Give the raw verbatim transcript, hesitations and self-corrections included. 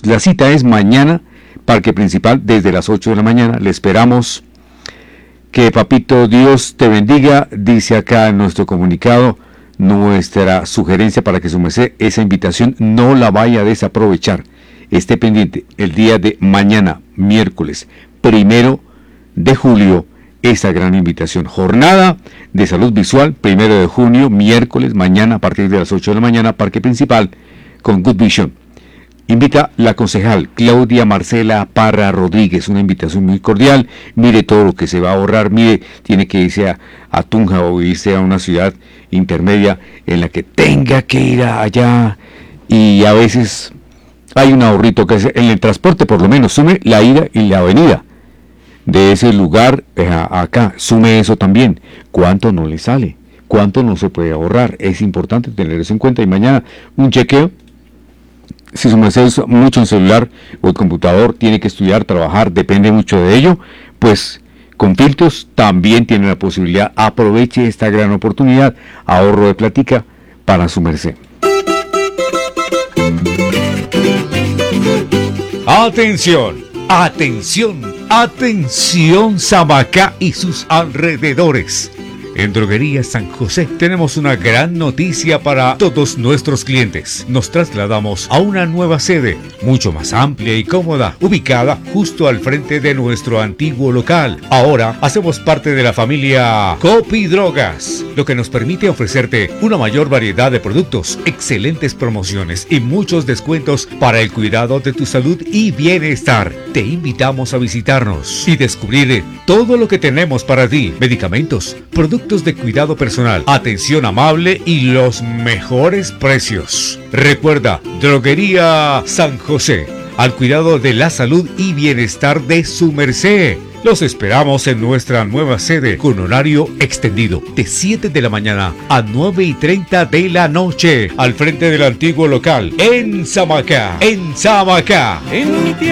La cita es mañana, Parque Principal, desde las ocho de la mañana. Le esperamos. Que papito Dios te bendiga, dice acá en nuestro comunicado. Nuestra sugerencia para que su merced esa invitación no la vaya a desaprovechar. Esté pendiente el día de mañana, miércoles primero de julio, esa gran invitación. Jornada de salud visual, primero de junio, miércoles, mañana a partir de las ocho de la mañana, Parque Principal, con Good Vision. Invita la concejal Claudia Marcela Parra Rodríguez, una invitación muy cordial. Mire todo lo que se va a ahorrar, mire, tiene que irse a, a Tunja o irse a una ciudad intermedia en la que tenga que ir allá, y a veces hay un ahorrito que hacer en el transporte, por lo menos sume la ida y la venida de ese lugar a acá, sume eso también. ¿Cuánto no le sale? ¿Cuánto no se puede ahorrar? Es importante tener eso en cuenta. Y mañana un chequeo. Si su merced usa mucho el celular o el computador, tiene que estudiar, trabajar, depende mucho de ello, pues con Filtros también tiene la posibilidad. Aproveche esta gran oportunidad, ahorro de plática para su merced. Atención, atención, atención Samacá y sus alrededores. En Droguería San José tenemos una gran noticia para todos nuestros clientes. Nos trasladamos a una nueva sede, mucho más amplia y cómoda, ubicada justo al frente de nuestro antiguo local. Ahora hacemos parte de la familia Copi Drogas, lo que nos permite ofrecerte una mayor variedad de productos, excelentes promociones y muchos descuentos para el cuidado de tu salud y bienestar. Te invitamos a visitarnos y descubrir todo lo que tenemos para ti: medicamentos, productos de cuidado personal, atención amable y los mejores precios. Recuerda, Droguería San José, al cuidado de la salud y bienestar de su merced. Los esperamos en nuestra nueva sede con horario extendido de siete de la mañana a nueve y treinta de la noche, al frente del antiguo local en Samacá, en Samacá. En mi tierra.